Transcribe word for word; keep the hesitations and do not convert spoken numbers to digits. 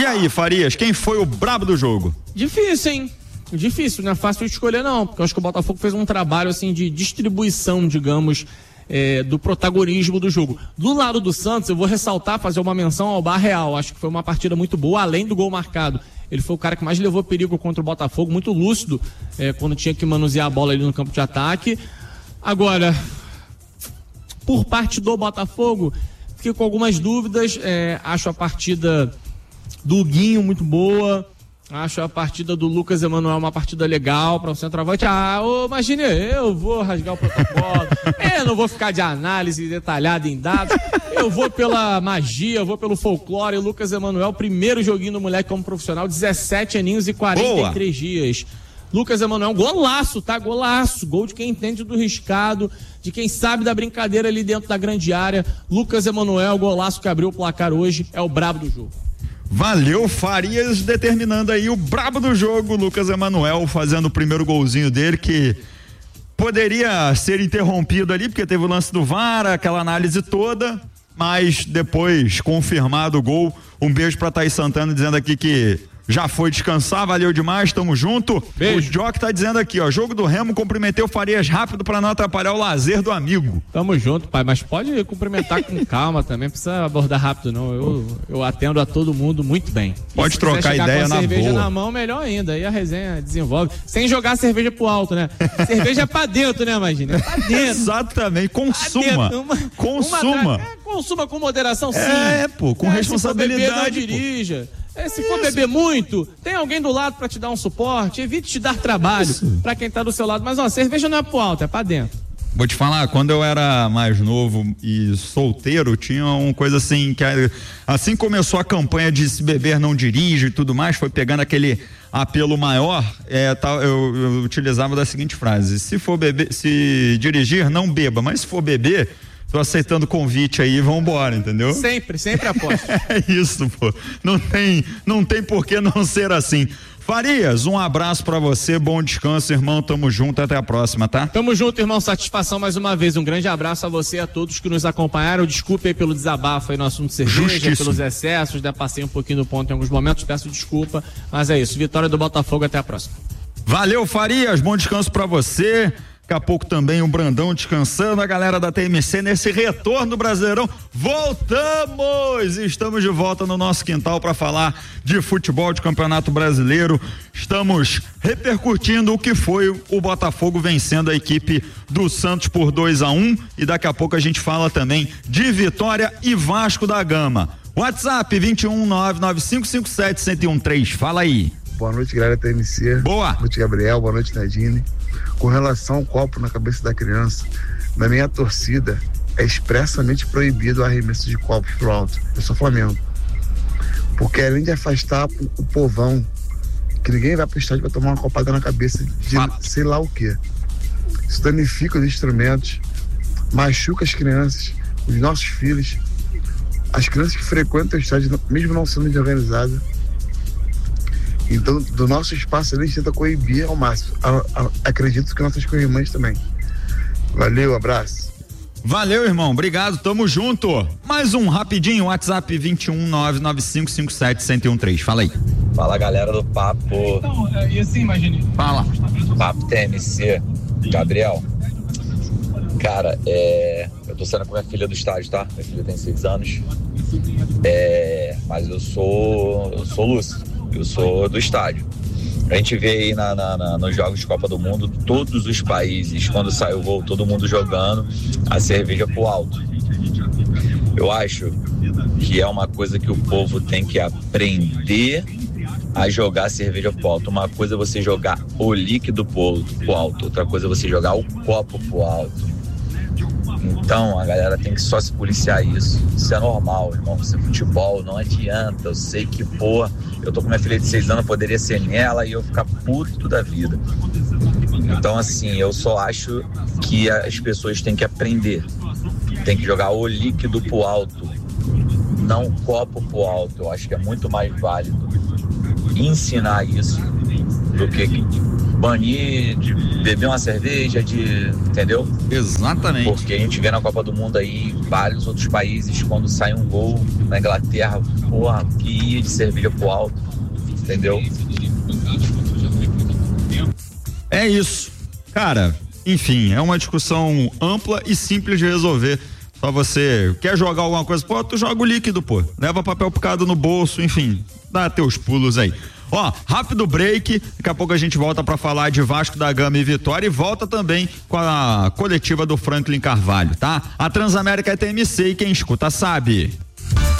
aí, Farias, quem foi o brabo do jogo? Difícil, hein? Difícil, não é fácil de escolher não, porque eu acho que o Botafogo fez um trabalho assim de distribuição, digamos, é, do protagonismo do jogo. Do lado do Santos, eu vou ressaltar, fazer uma menção ao Barreal, acho que foi uma partida muito boa, além do gol marcado. Ele foi o cara que mais levou perigo contra o Botafogo, muito lúcido, é, quando tinha que manusear a bola ali no campo de ataque. Agora, por parte do Botafogo, fiquei com algumas dúvidas, é, acho a partida do Guinho muito boa, acho a partida do Lucas Emanuel uma partida legal para o centroavante. Ah, ô, imagine, eu vou rasgar o protocolo, eu não vou ficar de análise detalhada em dados, eu vou pela magia, eu vou pelo folclore. O Lucas Emanuel, primeiro joguinho do moleque como profissional, dezessete aninhos e quarenta e três Boa. dias. Lucas Emanuel, golaço, tá? Golaço, gol de quem entende do riscado, de quem sabe da brincadeira ali dentro da grande área. Lucas Emanuel, golaço que abriu o placar hoje, é o brabo do jogo. Valeu, Farias, determinando aí o brabo do jogo, Lucas Emanuel fazendo o primeiro golzinho dele, que poderia ser interrompido ali, porque teve o lance do V A R, aquela análise toda, mas depois confirmado o gol. Um beijo pra Thaís Santana dizendo aqui que já foi descansar, valeu demais, tamo junto. Beijo. O Jock tá dizendo aqui, ó, jogo do Remo, cumprimentei o Farias rápido pra não atrapalhar o lazer do amigo. Tamo junto, pai, mas pode cumprimentar com calma também, precisa abordar rápido não, eu, eu atendo a todo mundo muito bem. Pode e trocar ideia na boa. Cerveja na mão, melhor ainda, aí a resenha desenvolve, sem jogar cerveja pro alto, né? Cerveja é pra dentro, né, imagina? É pra dentro. Exatamente, consuma, dentro, uma, consuma. Uma, é, consuma com moderação, sim. É, pô, com é, responsabilidade. Se for beber, não dirija. É, se for beber muito, tem alguém do lado pra te dar um suporte, evite te dar trabalho Isso. pra quem tá do seu lado, mas ó, cerveja não é pro alto, é pra dentro. Vou te falar, quando eu era mais novo e solteiro, tinha uma coisa assim, que assim começou a campanha de se beber não dirige e tudo mais, foi pegando aquele apelo maior, é, tá, eu, eu utilizava da seguinte frase: se for beber, se dirigir, não beba, mas se for beber, tô aceitando o convite aí, vambora, entendeu? Sempre, sempre aposto. É isso, pô. Não tem, não tem por que não ser assim. Farias, um abraço pra você, bom descanso, irmão, tamo junto, até a próxima, tá? Tamo junto, irmão, satisfação mais uma vez, um grande abraço a você e a todos que nos acompanharam, desculpe aí pelo desabafo aí no assunto de cerveja, Justíssimo. pelos excessos, né, passei um pouquinho do ponto em alguns momentos, peço desculpa, mas é isso, vitória do Botafogo, até a próxima. Valeu, Farias, bom descanso pra você. Daqui a pouco também o Brandão descansando, a galera da T M C nesse retorno do Brasileirão. Voltamos! Estamos de volta no nosso quintal para falar de futebol, de Campeonato Brasileiro. Estamos repercutindo o que foi o Botafogo vencendo a equipe do Santos por dois a um, e daqui a pouco a gente fala também de Vitória e Vasco da Gama. WhatsApp vinte e um, nove nove cinco cinco sete, um zero um três. Fala aí. Boa noite, galera da T M C. Boa. Boa noite, Gabriel. Boa noite, Nadine. Com relação ao copo na cabeça da criança, na minha torcida é expressamente proibido o arremesso de copos pro alto. Eu sou Flamengo. Porque além de afastar o povão, que ninguém vai pro estádio pra tomar uma copada na cabeça de Fato. sei lá o quê. Isso danifica os instrumentos, machuca as crianças, os nossos filhos, as crianças que frequentam o estádio, mesmo não sendo desorganizadas. Então, do nosso espaço, a gente tenta coibir ao máximo. A, a, acredito que nossas co-irmãs também. Valeu, abraço. Valeu, irmão. Obrigado, tamo junto. Mais um rapidinho, WhatsApp vinte e um, nove nove cinco cinco sete, um zero um três. Fala aí. Fala, galera do Papo. Então, e assim, imagine. Fala. Papo T M C. Gabriel. Cara, é... eu tô saindo com minha filha do estádio, tá? Minha filha tem seis anos. É... Mas eu sou... eu sou lúcido. Eu sou do estádio. A gente vê aí na, na, na, nos jogos de Copa do Mundo, todos os países, quando sai o gol, todo mundo jogando a cerveja pro alto. Eu acho que é uma coisa que o povo tem que aprender a jogar a cerveja pro alto. Uma coisa é você jogar o líquido pro, pro alto, outra coisa é você jogar o copo pro alto. Então a galera tem que só se policiar isso. Isso é normal, irmão. Isso é futebol, não adianta. Eu sei que, pô, eu tô com minha filha de seis anos, poderia ser nela e eu ficar puto da vida. Então, assim, eu só acho que as pessoas têm que aprender. Tem que jogar o líquido pro alto, não o copo pro alto. Eu acho que é muito mais válido ensinar isso do que banir de beber uma cerveja, de, entendeu? Exatamente. Porque a gente vê na Copa do Mundo aí vários outros países, quando sai um gol na Inglaterra, porra, que ia de cerveja pro alto, entendeu? É isso. Cara, enfim, é uma discussão ampla e simples de resolver. Só você quer jogar alguma coisa, pô, tu joga o líquido, pô. Leva papel picado no bolso, enfim, dá teus pulos aí. Ó, rápido break, daqui a pouco a gente volta pra falar de Vasco da Gama e Vitória e volta também com a coletiva do Franklin Carvalho, tá? A Transamérica é T M C e quem escuta sabe.